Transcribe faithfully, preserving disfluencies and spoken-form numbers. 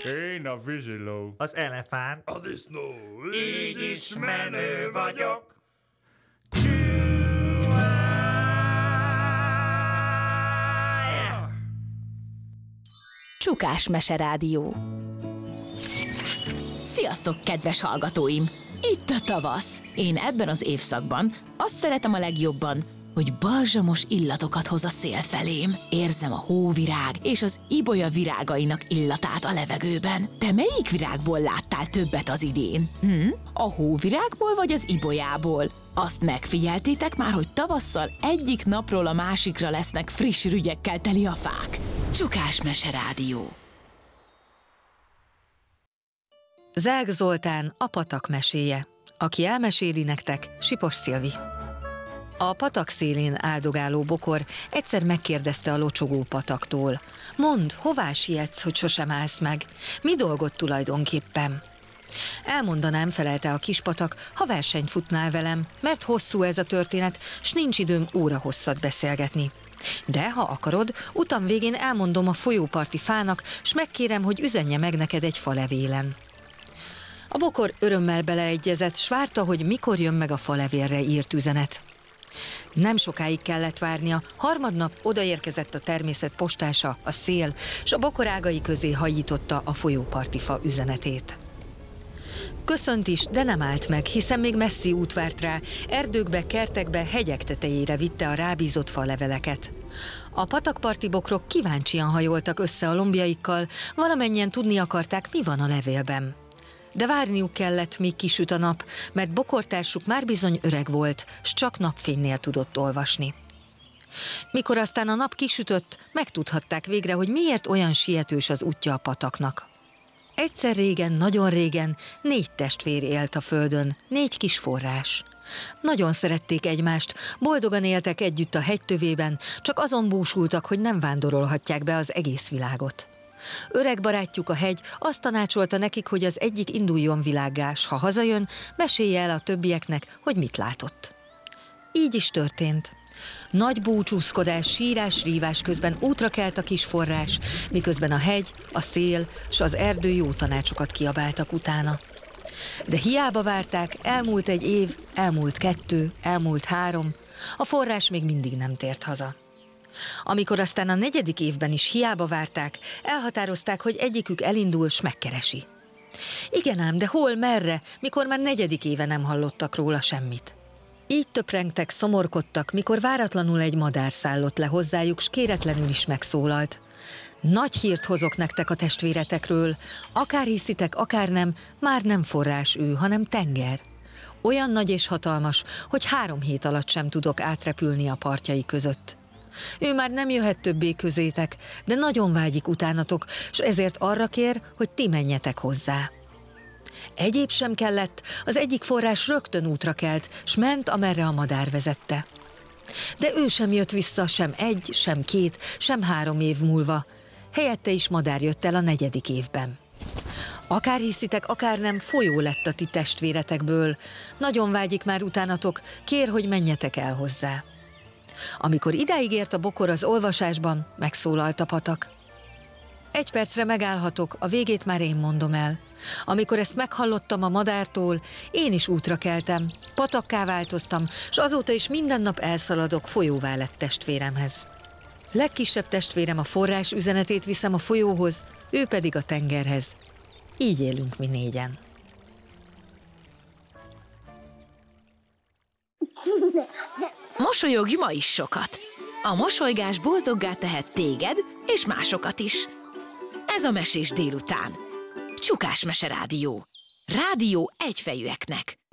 Én a víziló. Az elefánt. A disznó. Így is menő vagyok. Csukás Meserádió. Sziasztok, kedves hallgatóim! Itt a tavasz. Én ebben az évszakban azt szeretem a legjobban, hogy balzsamos illatokat hoz a szél felém. Érzem a hóvirág és az ibolya virágainak illatát a levegőben. Te melyik virágból láttál többet az idén? Hm? A hóvirágból vagy az ibolyából? Azt megfigyeltétek már, hogy tavasszal egyik napról a másikra lesznek friss rügyekkel teli a fák? Csukás Meserádió. Zelk Zoltán, a patak meséje. Aki elmeséli nektek, Sipos Szilvi. A patak szélén áldogáló bokor egyszer megkérdezte a locsogó pataktól: mondd, hová sietsz, hogy sosem állsz meg? Mi dolgod tulajdonképpen? Elmondanám, felelte a kis patak, ha versenyt futnál velem, mert hosszú ez a történet, s nincs időm óra hosszat beszélgetni. De ha akarod, utam végén elmondom a folyóparti fának, s megkérem, hogy üzenje meg neked egy falevélen. A bokor örömmel beleegyezett, s várta, hogy mikor jön meg a falevélre írt üzenet. Nem sokáig kellett várnia, harmadnap odaérkezett a természet postása, a szél, s a bokor ágai közé hajította a folyóparti fa üzenetét. Köszönt is, de nem állt meg, hiszen még messzi út várt rá, erdőkbe, kertekbe, hegyek tetejére vitte a rábízott faleveleket. A patakparti bokrok kíváncsian hajoltak össze a lombjaikkal, valamennyien tudni akarták, mi van a levélben. De várniuk kellett, míg kisüt a nap, mert bokortársuk már bizony öreg volt, s csak napfénynél tudott olvasni. Mikor aztán a nap kisütött, megtudhatták végre, hogy miért olyan sietős az útja a pataknak. Egyszer régen, nagyon régen négy testvér élt a földön, négy kis forrás. Nagyon szerették egymást, boldogan éltek együtt a hegytövében, csak azon búsultak, hogy nem vándorolhatják be az egész világot. Öreg barátjuk a hegy azt tanácsolta nekik, hogy az egyik induljon világgá, s ha hazajön, mesélje el a többieknek, hogy mit látott. Így is történt. Nagy búcsúzkodás, sírás, rívás közben útra kelt a kis forrás, miközben a hegy, a szél s az erdő jó tanácsokat kiabáltak utána. De hiába várták, elmúlt egy év, elmúlt kettő, elmúlt három, a forrás még mindig nem tért haza. Amikor aztán a negyedik évben is hiába várták, elhatározták, hogy egyikük elindul, s megkeresi. Igen ám, de hol, merre, mikor már negyedik éve nem hallottak róla semmit. Így töprengtek, szomorkodtak, mikor váratlanul egy madár szállott le hozzájuk, s kéretlenül is megszólalt. Nagy hírt hozok nektek a testvéretekről, akár hiszitek, akár nem, már nem forrás ő, hanem tenger. Olyan nagy és hatalmas, hogy három hét alatt sem tudok átrepülni a partjai között. Ő már nem jöhet többé közétek, de nagyon vágyik utánatok, s ezért arra kér, hogy ti menjetek hozzá. Egyéb sem kellett, az egyik forrás rögtön útra kelt, s ment, amerre a madár vezette. De ő sem jött vissza, sem egy, sem két, sem három év múlva. Helyette is madár jött el a negyedik évben. Akár hiszitek, akár nem, folyó lett a ti testvéretekből. Nagyon vágyik már utánatok, kér, hogy menjetek el hozzá. Amikor idáig ért a bokor az olvasásban, megszólalt a patak. Egy percre megállhatok, a végét már én mondom el. Amikor ezt meghallottam a madártól, én is útra keltem, patakká változtam, s azóta is minden nap elszaladok folyóvá lett testvéremhez. Legkisebb testvérem a forrás üzenetét viszem a folyóhoz, ő pedig a tengerhez. Így élünk mi négyen. Mosolyogj ma is sokat! A mosolygás boldoggá tehet téged és másokat is. Ez a Mesés délután. Csukás Meserádió. Rádió egyfejűeknek.